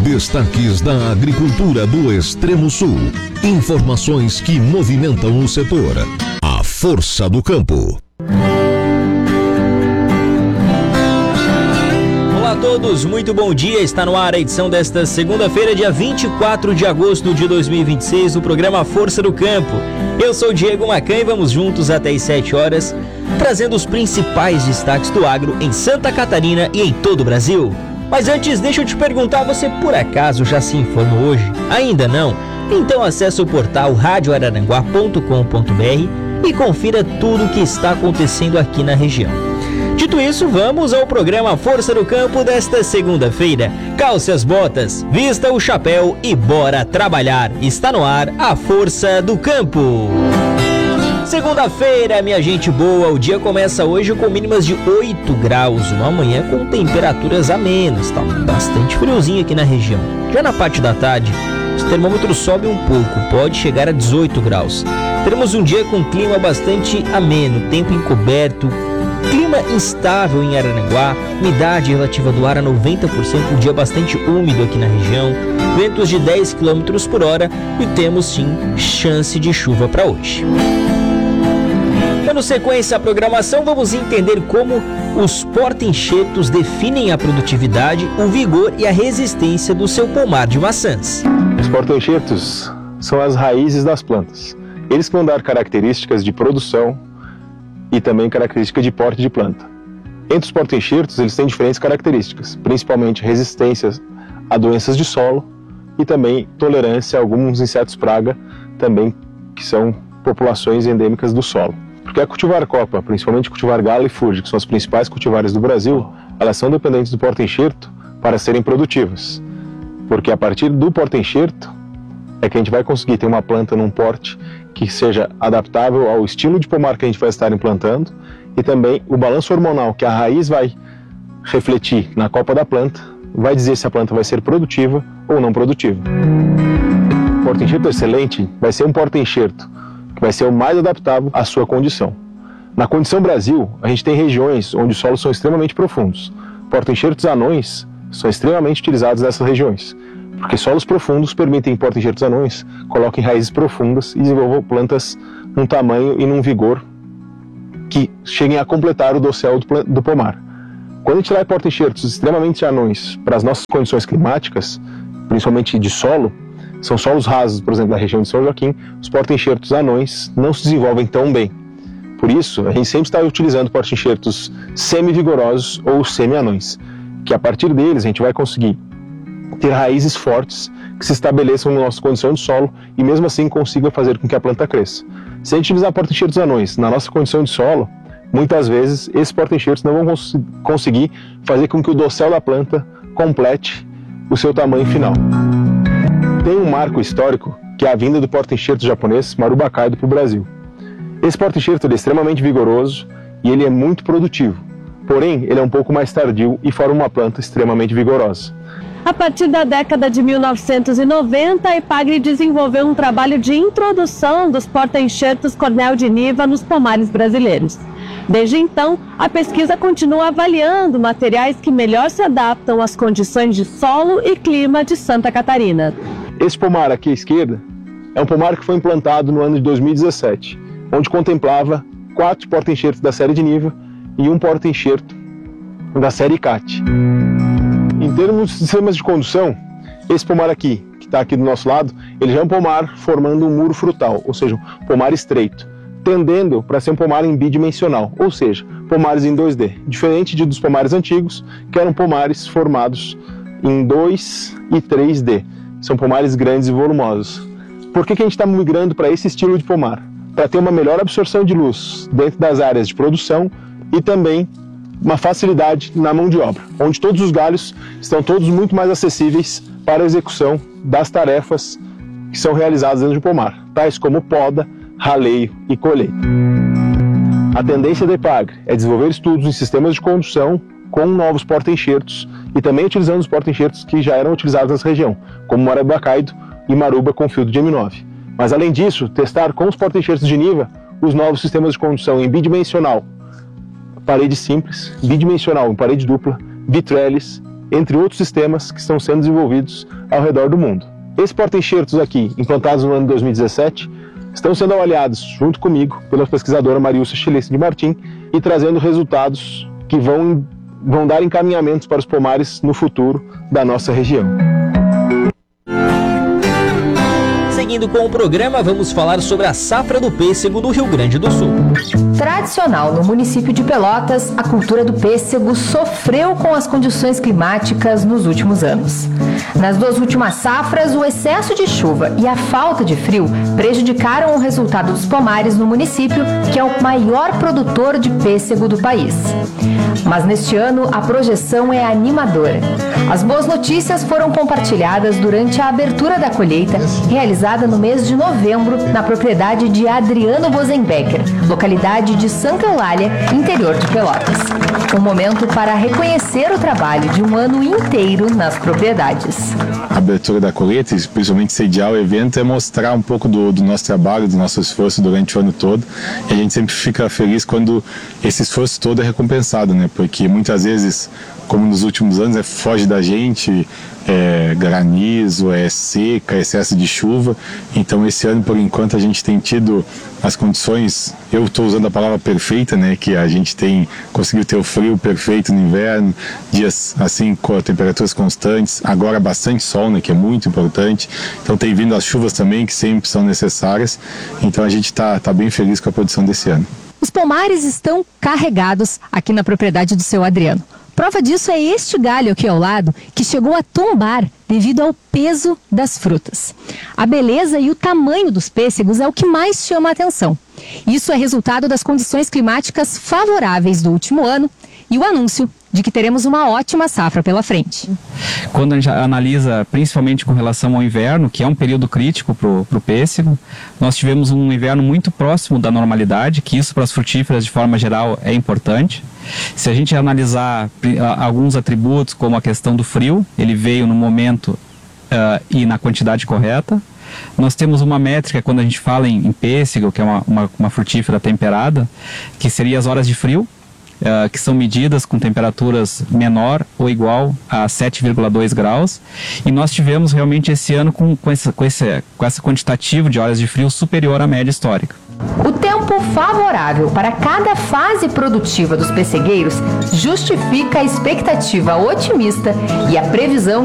Destaques da agricultura do Extremo Sul. Informações que movimentam o setor. A força do campo. Olá a todos, muito bom dia. Está no ar a edição desta segunda-feira, dia 24 de agosto de 2026, do programa Força do Campo. Eu sou Diego Macan e vamos juntos até às 7 horas, trazendo os principais destaques do agro em Santa Catarina e em todo o Brasil. Mas antes, deixa eu te perguntar, você por acaso já se informou hoje? Ainda não? Então acesse o portal radioararanguá.com.br e confira tudo o que está acontecendo aqui na região. Dito isso, vamos ao programa Força do Campo desta segunda-feira. Calce as botas, vista o chapéu e bora trabalhar. Está no ar a Força do Campo. Segunda-feira, minha gente boa, o dia começa hoje com mínimas de 8 graus, uma manhã com temperaturas amenas, tá bastante friozinho aqui na região. Já na parte da tarde, os termômetros sobem um pouco, pode chegar a 18 graus. Teremos um dia com clima bastante ameno, tempo encoberto, clima instável em Araranguá, umidade relativa do ar a 90%, um dia bastante úmido aqui na região, ventos de 10 km por hora e temos sim chance de chuva para hoje. Dando sequência à programação, vamos entender como os porta-enxertos definem a produtividade, o vigor e a resistência do seu pomar de maçãs. Os porta-enxertos são as raízes das plantas. Eles vão dar características de produção e também características de porte de planta. Entre os porta-enxertos, eles têm diferentes características, principalmente resistências a doenças de solo e também tolerância a alguns insetos praga, também que são populações endêmicas do solo. Porque a cultivar copa, principalmente cultivar gala e furge, que são as principais cultivares do Brasil, elas são dependentes do porta-enxerto para serem produtivas. Porque a partir do porta-enxerto é que a gente vai conseguir ter uma planta num porte que seja adaptável ao estilo de pomar que a gente vai estar implantando e também o balanço hormonal que a raiz vai refletir na copa da planta vai dizer se a planta vai ser produtiva ou não produtiva. O porta-enxerto excelente vai ser um porta-enxerto que vai ser o mais adaptável à sua condição. Na condição Brasil, a gente tem regiões onde os solos são extremamente profundos. Porta-enxertos anões são extremamente utilizados nessas regiões, porque solos profundos permitem que porta-enxertos anões coloquem raízes profundas e desenvolvam plantas num tamanho e num vigor que cheguem a completar o dossel do pomar. Quando a gente traz porta-enxertos extremamente anões para as nossas condições climáticas, principalmente de solo, são solos rasos, por exemplo, na região de São Joaquim, os porta-enxertos anões não se desenvolvem tão bem. Por isso, a gente sempre está utilizando porta-enxertos semi-vigorosos ou semi-anões, que a partir deles a gente vai conseguir ter raízes fortes que se estabeleçam na nossa condição de solo e mesmo assim consiga fazer com que a planta cresça. Se a gente utilizar porta-enxertos anões na nossa condição de solo, muitas vezes esses porta-enxertos não vão conseguir fazer com que o dossel da planta complete o seu tamanho final. Tem um marco histórico que é a vinda do porta-enxerto japonês Maruba Kaido para o Brasil. Esse porta-enxerto é extremamente vigoroso e ele é muito produtivo, porém ele é um pouco mais tardio e forma uma planta extremamente vigorosa. A partir da década de 1990, a EPAGRE desenvolveu um trabalho de introdução dos porta-enxertos Cornel de Niva nos pomares brasileiros. Desde então, a pesquisa continua avaliando materiais que melhor se adaptam às condições de solo e clima de Santa Catarina. Esse pomar aqui à esquerda é um pomar que foi implantado no ano de 2017, onde contemplava 4 porta-enxertos da série de Niva e um porta-enxerto da série CAT. Em termos de sistemas de condução, esse pomar aqui, que está aqui do nosso lado, ele já é um pomar formando um muro frutal, ou seja, um pomar estreito, tendendo para ser um pomar em bidimensional, ou seja, pomares em 2D, diferente dos pomares antigos, que eram pomares formados em 2 e 3D. São pomares grandes e volumosos. Por que a gente está migrando para esse estilo de pomar? Para ter uma melhor absorção de luz dentro das áreas de produção e também uma facilidade na mão de obra, onde todos os galhos estão todos muito mais acessíveis para a execução das tarefas que são realizadas dentro do pomar, tais como poda, raleio e colheita. A tendência da EPAGRE é desenvolver estudos em sistemas de condução com novos porta-enxertos e também utilizando os porta-enxertos que já eram utilizados nessa região, como Maruba Kaido e Maruba com filtro de M9. Mas além disso, testar com os porta-enxertos de Niva os novos sistemas de condução em bidimensional, parede simples, bidimensional em parede dupla, vitreles entre outros sistemas que estão sendo desenvolvidos ao redor do mundo. Esses porta-enxertos aqui, implantados no ano de 2017, estão sendo avaliados junto comigo pela pesquisadora Mariúcia Chilice de Martim e trazendo resultados que vão dar encaminhamentos para os pomares no futuro da nossa região. Seguindo com o programa, vamos falar sobre a safra do pêssego do Rio Grande do Sul. Tradicional no município de Pelotas, a cultura do pêssego sofreu com as condições climáticas nos últimos anos. Nas 2 últimas safras, o excesso de chuva e a falta de frio prejudicaram o resultado dos pomares no município, que é o maior produtor de pêssego do país. Mas neste ano, a projeção é animadora. As boas notícias foram compartilhadas durante a abertura da colheita, realizada no mês de novembro, na propriedade de Adriano Bozenbecker, localidade de Santa Eulália, interior de Pelotas. Um momento para reconhecer o trabalho de um ano inteiro nas propriedades. A abertura da colheita, principalmente sediar o evento, é mostrar um pouco do nosso trabalho, do nosso esforço durante o ano todo. E a gente sempre fica feliz quando esse esforço todo é recompensado, né? Porque muitas vezes, como nos últimos anos, foge da gente, granizo, seca, excesso de chuva. Então esse ano, por enquanto, a gente tem tido as condições, eu estou usando a palavra perfeita, né, que a gente conseguiu ter o frio perfeito no inverno, dias assim com temperaturas constantes, agora bastante sol, né, que é muito importante. Então tem vindo as chuvas também, que sempre são necessárias. Então a gente está bem feliz com a produção desse ano. Os pomares estão carregados aqui na propriedade do seu Adriano. Prova disso é este galho aqui ao lado, que chegou a tombar devido ao peso das frutas. A beleza e o tamanho dos pêssegos é o que mais chama a atenção. Isso é resultado das condições climáticas favoráveis do último ano e o anúncio de que teremos uma ótima safra pela frente. Quando a gente analisa, principalmente com relação ao inverno, que é um período crítico para o pêssego, nós tivemos um inverno muito próximo da normalidade, que isso para as frutíferas de forma geral é importante. Se a gente analisar alguns atributos, como a questão do frio, ele veio no momento e na quantidade correta. Nós temos uma métrica quando a gente fala em pêssego, que é uma frutífera temperada, que seria as horas de frio, que são medidas com temperaturas menor ou igual a 7,2 graus. E nós tivemos realmente esse ano com esse quantitativo de horas de frio superior à média histórica. O tempo favorável para cada fase produtiva dos pessegueiros justifica a expectativa otimista e a previsão